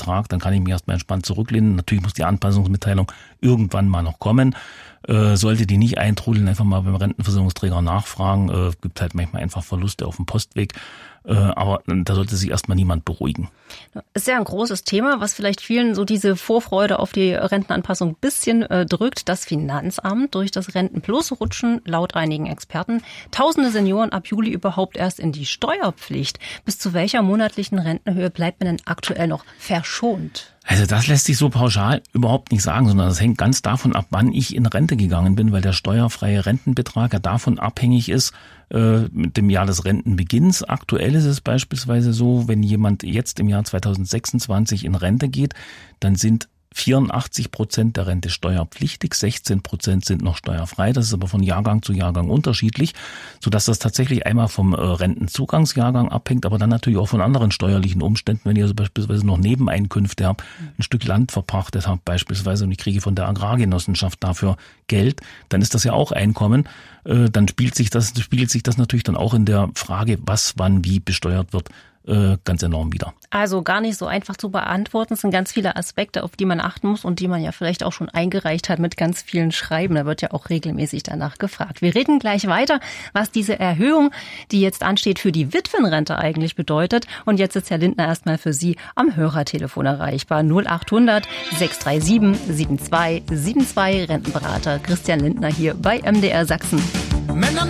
Betrag, dann kann ich mich erstmal entspannt zurücklehnen. Natürlich muss die Anpassungsmitteilung irgendwann mal noch kommen. Sollte die nicht eintrudeln, einfach mal beim Rentenversicherungsträger nachfragen. Gibt halt manchmal einfach Verluste auf dem Postweg. Aber da sollte sich erstmal niemand beruhigen. Ist ja ein großes Thema, was vielleicht vielen so diese Vorfreude auf die Rentenanpassung ein bisschen drückt. Das Finanzamt. Durch das Rentenplus rutschen laut einigen Experten tausende Senioren ab Juli überhaupt erst in die Steuerpflicht. Bis zu welcher monatlichen Rentenhöhe bleibt man denn aktuell noch verschont? Also das lässt sich so pauschal überhaupt nicht sagen, sondern das hängt ganz davon ab, wann ich in Rente gegangen bin, weil der steuerfreie Rentenbetrag ja davon abhängig ist mit dem Jahr des Rentenbeginns. Aktuell ist es beispielsweise so, wenn jemand jetzt im Jahr 2026 in Rente geht, dann sind 84% der Rente steuerpflichtig, 16% sind noch steuerfrei. Das ist aber von Jahrgang zu Jahrgang unterschiedlich, sodass das tatsächlich einmal vom Rentenzugangsjahrgang abhängt, aber dann natürlich auch von anderen steuerlichen Umständen. Wenn ich also beispielsweise noch Nebeneinkünfte habe, ein Stück Land verpachtet habe beispielsweise und ich kriege von der Agrargenossenschaft dafür Geld, dann ist das ja auch Einkommen. Dann spiegelt sich das natürlich dann auch in der Frage, was wann wie besteuert wird, ganz enorm wieder. Also gar nicht so einfach zu beantworten. Es sind ganz viele Aspekte, auf die man achten muss und die man ja vielleicht auch schon eingereicht hat mit ganz vielen Schreiben. Da wird ja auch regelmäßig danach gefragt. Wir reden gleich weiter, was diese Erhöhung, die jetzt ansteht, für die Witwenrente eigentlich bedeutet. Und jetzt ist Herr Lindner erstmal für Sie am Hörertelefon erreichbar. 0800 637 7272 Rentenberater Christian Lindner hier bei MDR Sachsen.